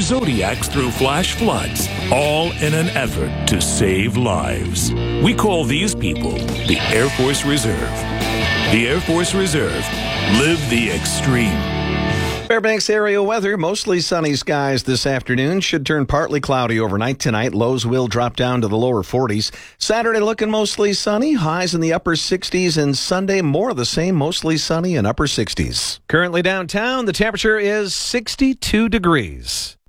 Zodiacs through flash floods, all in an effort to save lives. We call these people the Air Force Reserve. The Air Force Reserve. Live the extreme. Fairbanks area weather, mostly sunny skies this afternoon. Should turn partly cloudy overnight tonight. Lows will drop down to the lower 40s. Saturday looking mostly sunny. Highs in the upper 60s. And Sunday more of the same, mostly sunny and upper 60s. Currently downtown, the temperature is 62 degrees.